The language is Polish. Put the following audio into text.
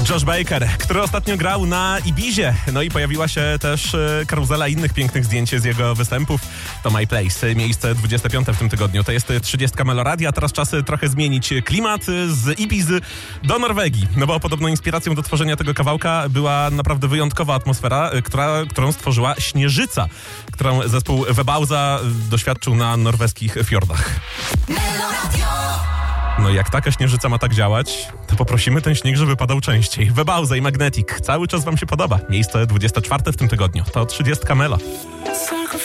Josh Baker, który ostatnio grał na Ibizie. No i pojawiła się też karuzela innych pięknych zdjęć z jego występów. To My Place, miejsce 25 w tym tygodniu. To jest 30 Meloradia. Teraz czas trochę zmienić klimat z Ibizy do Norwegii. No bo podobno inspiracją do tworzenia tego kawałka była naprawdę wyjątkowa atmosfera, którą stworzyła Śnieżyca, którą zespół Webauza doświadczył na norweskich fiordach. No jak taka śnieżyca ma tak działać, to poprosimy ten śnieg, żeby padał częściej. Webauza i Magnetic. Cały czas wam się podoba. Miejsce 24 w tym tygodniu. To 30 Melo.